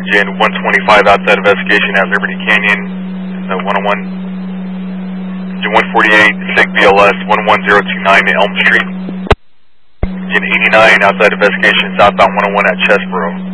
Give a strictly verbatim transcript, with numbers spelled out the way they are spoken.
Engine one twenty-five outside investigation at Liberty Canyon, uh, one oh one. Engine one forty-eight, SIG B L S one one zero two nine Elm Street. Engine eighty-nine outside investigation southbound one oh one at Chesborough.